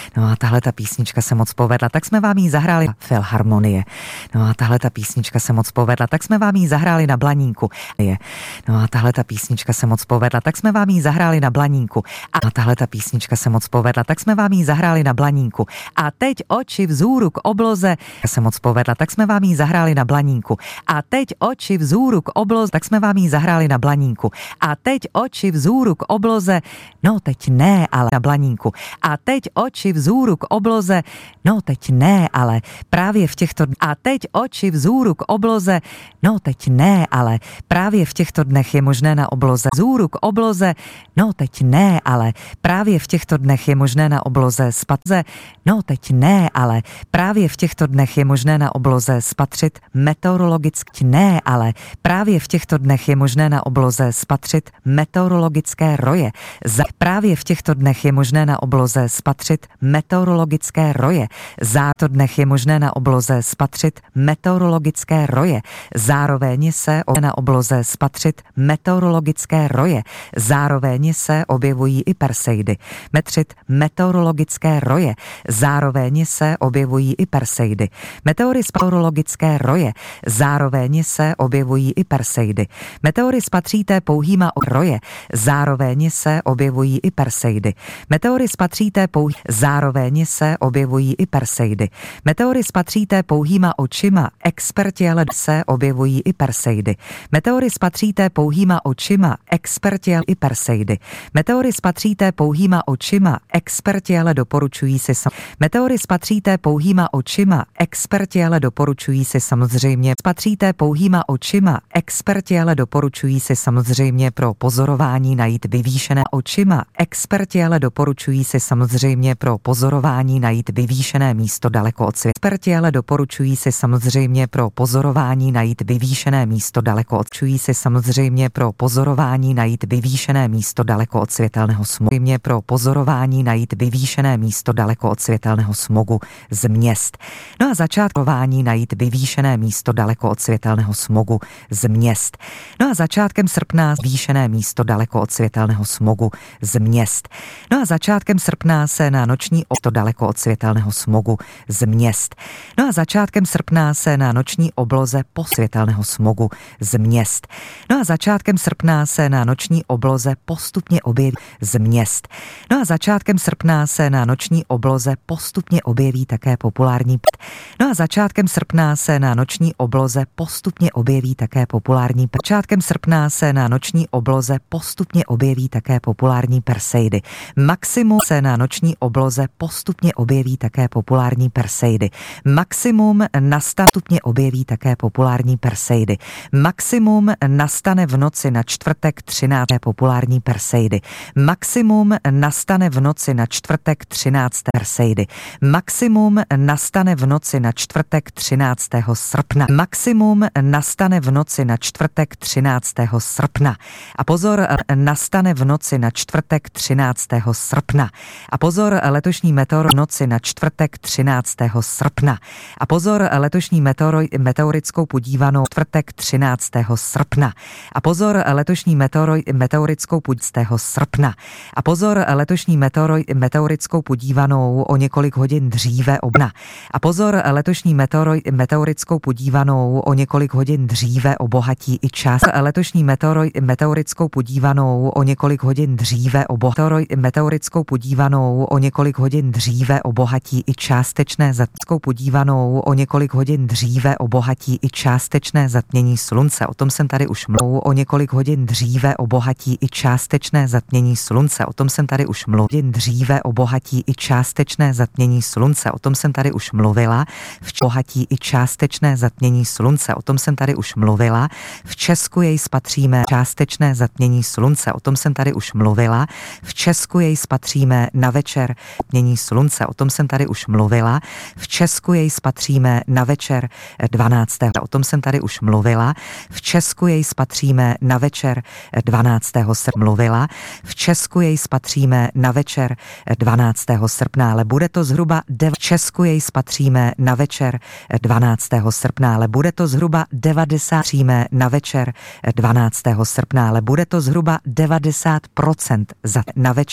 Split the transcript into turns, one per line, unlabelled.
No a tahle ta písnička se moc povedla, tak jsme vám ji zahráli Filharmonie. No a tahle ta písnička se moc povedla, tak jsme vám ji zahráli na Blaníku. No a tahle ta písnička se moc povedla, tak jsme vám ji zahráli na Blaníku. A tahle ta písnička se moc povedla, tak jsme vám ji zahráli na Blaníku. A teď oči vzhůru k obloze se moc povedla, tak jsme vám ji zahráli na Blaníku. A teď oči vzhůru k obloze, tak jsme vám ji zahráli na Blaníku. A teď oči vzhůru k obloze, no teď ne, ale na Blaníku. A teď oči vzhůru k obloze, no teď ne, ale právě v těchto a teď oči vzhůru k obloze, no teď ne, ale právě v těchto dnech je možné na obloze vzhůru k obloze, no teď ne, ale právě v těchto dnech je možné na obloze spatře, no teď ne, ale právě v těchto dnech je možné na obloze spatřit meteorologicky ne, ale právě v těchto dnech je možné na obloze spatřit meteorologické roje. Právě v těchto dnech je možné na obloze spatřit meteorologické roje. Za to dnech je možné na obloze spatřit meteorologické roje. Zároveň se na obloze spatřit meteorologické roje. Zároveň se objevují i Perseidy. Metřit meteorologické roje. Zároveň se objevují i Perseidy. Meteorologické roje. Zároveň se objevují i Perseidy. Meteory spatříte pouhýma roje. Zároveň se objevují i Perseidy. Meteory spatříte zároveň se objevují i Perseidy. Meteory spatříte pouhýma očima, experti ale se objevují i Perseidy. Meteory spatříte pouhýma očima, experti i Perseidy. Meteory spatříte pouhýma očima, experti ale doporučují si Meteory spatříte pouhýma očima, experti ale doporučují si samozřejmě. Spatříte pouhýma očima, experti ale doporučují si samozřejmě pro pozorování najít vyvýšené očima. Experti ale doporučují si samozřejmě pro pozorování najít vyvýšené místo daleko od světla. Experti ale doporučují si samozřejmě pro pozorování najít vyvýšené místo daleko od čují si samozřejmě pro pozorování najít vyvýšené místo daleko od světelného smogu. Pro pozorování najít vyvýšené místo daleko od světelného smogu z měst. No a začátkování najít vyvýšené místo daleko od světelného smogu z měst. No a začátkem srpna zvýšené místo daleko od světelného smogu z měst. No a začátkem srpna se na noční to daleko od světelného smogu z měst. No a začátkem srpna se na noční obloze po světelného smogu z měst. No a začátkem srpna se na noční obloze postupně objeví z měst. No a začátkem srpna se na noční obloze postupně objeví také populární No a začátkem srpna se na noční obloze postupně objeví také populární Začátkem srpna se na noční obloze postupně objeví také populární Perseidy. Maximum se na noční obloze postupně objeví také populární Perseidy. Maximum nastupně objeví také populární Perseidy. Maximum nastane v noci na čtvrtek 13. populární Perseidy. Maximum nastane v noci na čtvrtek 13. Perseidy. Maximum nastane v noci na čtvrtek 13. srpna. Maximum nastane v noci na čtvrtek 13. srpna. A pozor, nastane v noci na čtvrtek 13. srpna. A pozor, letošní meteor noci na čtvrtek 13. srpna. A pozor, letošní meteorickou podívanou čtvrtek 13. srpna. A pozor, letošní meteorickou podívanou srpna. A pozor, letošní meteorickou podívanou o několik hodin dříve obna. A pozor, letošní meteorickou podívanou o několik hodin dříve obohatí i čas. Letošní meteorickou podívanou o několik hodin dříve meteorickou podívanou o několik hodin dříve obohatí i částečné podívanou o několik hodin dříve obohatí i částečné zatmění slunce. O tom jsem tady už mluvil. O několik hodin dříve obohatí i částečné zatmění slunce. O tom jsem tady už mluvil. Dříve obohatí i částečné zatmění slunce. O tom jsem tady už mluvila. Obohatí i částečné zatmění slunce. O tom jsem tady už mluvila. V Česku jej spatříme částečné zatmění slunce. O tom jsem tady už mluvila. V Česku jej spatříme na večer zatmění slunce. O tom jsem tady už mluvila. V Česku jej spatříme na večer 12. O tom jsem tady už mluvila. V Česku jej spatříme na večer 12. srpna. Mluvila. V Česku jej spatříme na večer 12. srpna, ale bude to zhruba v Česku jej spatříme na večer 12. srpna, ale bude to zhruba 90 na večer 12. srpna, ale bude to zhruba 90% na večer